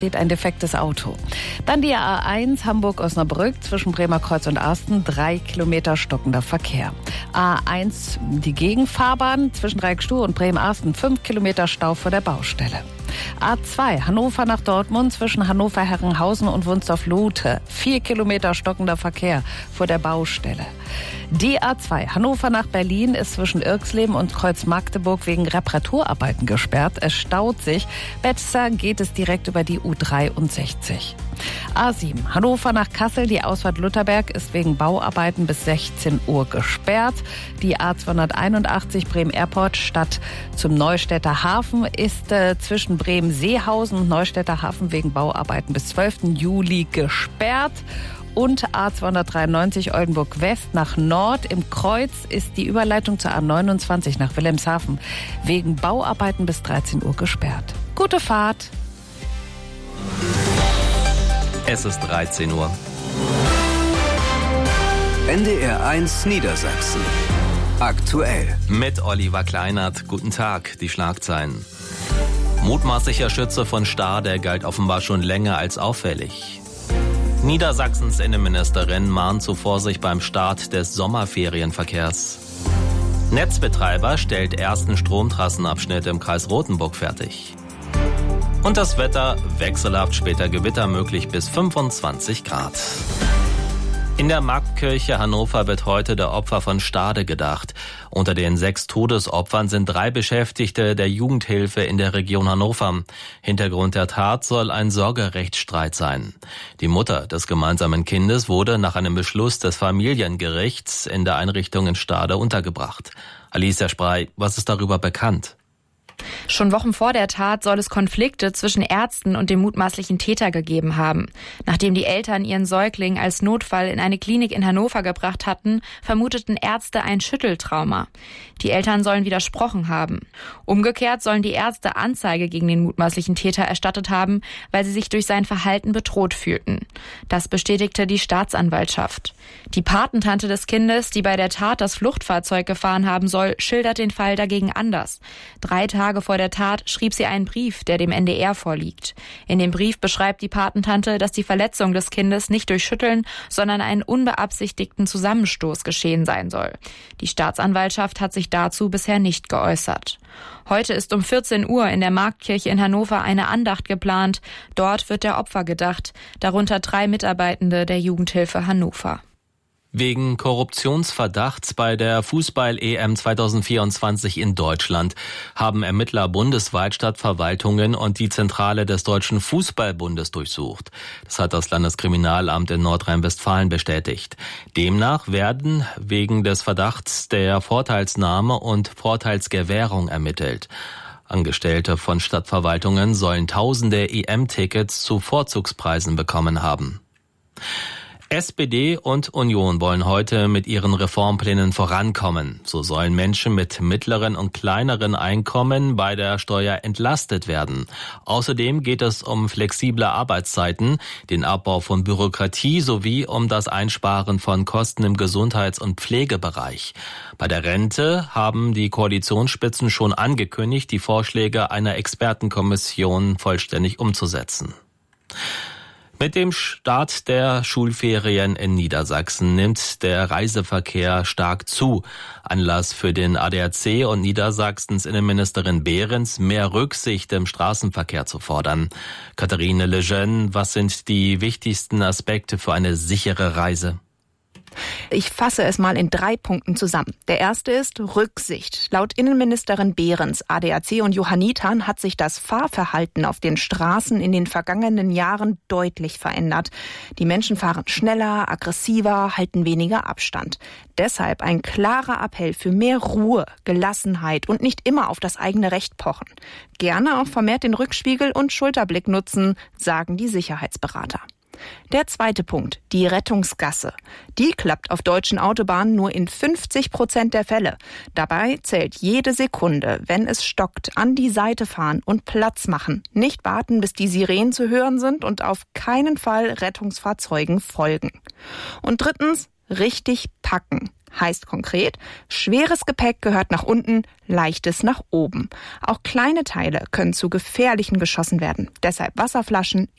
Steht ein defektes Auto. Dann die A1 Hamburg-Osnabrück zwischen Bremerkreuz und Arsten, 3 Kilometer stockender Verkehr. A1 die Gegenfahrbahn zwischen Reikstuhl und Bremen-Arsten, 5 Kilometer Stau vor der Baustelle. A2 Hannover nach Dortmund zwischen Hannover-Herrenhausen und Wunstorf-Lute, 4 Kilometer stockender Verkehr vor der Baustelle. Die A2 Hannover nach Berlin ist zwischen Irxleben und Kreuz-Magdeburg wegen Reparaturarbeiten gesperrt. Es staut sich. Besser geht es direkt über die U63. A7 Hannover nach Kassel, die Ausfahrt Lutherberg ist wegen Bauarbeiten bis 16 Uhr gesperrt. Die A281 Bremen Airport statt zum Neustädter Hafen ist zwischen Bremen-Seehausen und Neustädter Hafen wegen Bauarbeiten bis 12. Juli gesperrt. Und A293 Oldenburg West nach Nord im Kreuz ist die Überleitung zur A29 nach Wilhelmshaven wegen Bauarbeiten bis 13 Uhr gesperrt. Gute Fahrt! Es ist 13 Uhr. NDR 1 Niedersachsen. Aktuell. Mit Oliver Kleinert. Guten Tag, die Schlagzeilen. Mutmaßlicher Schütze von Stade galt offenbar schon länger als auffällig. Niedersachsens Innenministerin mahnt zu Vorsicht beim Start des Sommerferienverkehrs. Netzbetreiber stellt ersten Stromtrassenabschnitt im Kreis Rothenburg fertig. Und das Wetter wechselhaft, später Gewitter möglich bis 25 Grad. In der Marktkirche Hannover wird heute der Opfer von Stade gedacht. Unter den 6 Todesopfern sind 3 Beschäftigte der Jugendhilfe in der Region Hannover. Hintergrund der Tat soll ein Sorgerechtsstreit sein. Die Mutter des gemeinsamen Kindes wurde nach einem Beschluss des Familiengerichts in der Einrichtung in Stade untergebracht. Alicia Sprey, was ist darüber bekannt? Schon Wochen vor der Tat soll es Konflikte zwischen Ärzten und dem mutmaßlichen Täter gegeben haben. Nachdem die Eltern ihren Säugling als Notfall in eine Klinik in Hannover gebracht hatten, vermuteten Ärzte ein Schütteltrauma. Die Eltern sollen widersprochen haben. Umgekehrt sollen die Ärzte Anzeige gegen den mutmaßlichen Täter erstattet haben, weil sie sich durch sein Verhalten bedroht fühlten. Das bestätigte die Staatsanwaltschaft. Die Patentante des Kindes, die bei der Tat das Fluchtfahrzeug gefahren haben soll, schildert den Fall dagegen anders. 3 Tage vor der Tat schrieb sie einen Brief, der dem NDR vorliegt. In dem Brief beschreibt die Patentante, dass die Verletzung des Kindes nicht durch Schütteln, sondern einen unbeabsichtigten Zusammenstoß geschehen sein soll. Die Staatsanwaltschaft hat sich dazu bisher nicht geäußert. Heute ist um 14 Uhr in der Marktkirche in Hannover eine Andacht geplant. Dort wird der Opfer gedacht, darunter 3 Mitarbeitende der Jugendhilfe Hannover. Wegen Korruptionsverdachts bei der Fußball-EM 2024 in Deutschland haben Ermittler bundesweit Stadtverwaltungen und die Zentrale des Deutschen Fußballbundes durchsucht. Das hat das Landeskriminalamt in Nordrhein-Westfalen bestätigt. Demnach werden wegen des Verdachts der Vorteilsnahme und Vorteilsgewährung ermittelt. Angestellte von Stadtverwaltungen sollen tausende EM-Tickets zu Vorzugspreisen bekommen haben. SPD und Union wollen heute mit ihren Reformplänen vorankommen. So sollen Menschen mit mittleren und kleineren Einkommen bei der Steuer entlastet werden. Außerdem geht es um flexible Arbeitszeiten, den Abbau von Bürokratie sowie um das Einsparen von Kosten im Gesundheits- und Pflegebereich. Bei der Rente haben die Koalitionsspitzen schon angekündigt, die Vorschläge einer Expertenkommission vollständig umzusetzen. Mit dem Start der Schulferien in Niedersachsen nimmt der Reiseverkehr stark zu. Anlass für den ADAC und Niedersachsens Innenministerin Behrens, mehr Rücksicht im Straßenverkehr zu fordern. Katharine Lejeune, was sind die wichtigsten Aspekte für eine sichere Reise? Ich fasse es mal in 3 Punkten zusammen. Der erste ist Rücksicht. Laut Innenministerin Behrens, ADAC und Johannitern hat sich das Fahrverhalten auf den Straßen in den vergangenen Jahren deutlich verändert. Die Menschen fahren schneller, aggressiver, halten weniger Abstand. Deshalb ein klarer Appell für mehr Ruhe, Gelassenheit und nicht immer auf das eigene Recht pochen. Gerne auch vermehrt den Rückspiegel und Schulterblick nutzen, sagen die Sicherheitsberater. Der zweite Punkt, die Rettungsgasse. Die klappt auf deutschen Autobahnen nur in 50% der Fälle. Dabei zählt jede Sekunde, wenn es stockt, an die Seite fahren und Platz machen. Nicht warten, bis die Sirenen zu hören sind und auf keinen Fall Rettungsfahrzeugen folgen. Und drittens, richtig packen. Heißt konkret, schweres Gepäck gehört nach unten, leichtes nach oben. Auch kleine Teile können zu gefährlichen geschossen werden. Deshalb Wasserflaschen